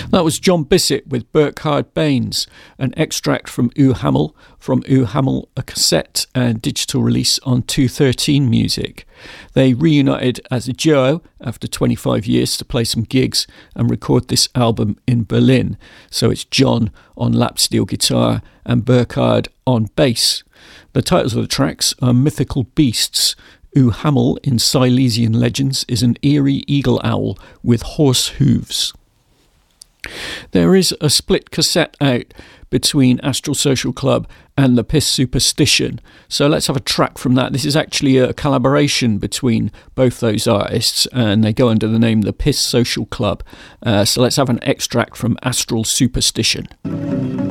That was John Bissett with Burkhard Baines, an extract from U Hamel, a cassette and digital release on 213 Music. They reunited as a duo after 25 years to play some gigs and record this album in Berlin. So it's John on lap steel guitar and Burkhard on bass. The titles of the tracks are Mythical Beasts. U Hamel in Silesian legends is an eerie eagle owl with horse hooves. There is a split cassette out between Astral Social Club and the Piss Superstition, so let's have a track from that. This is actually a collaboration between both those artists, and they go under the name The Piss Social Club. So let's have an extract from Astral Superstition.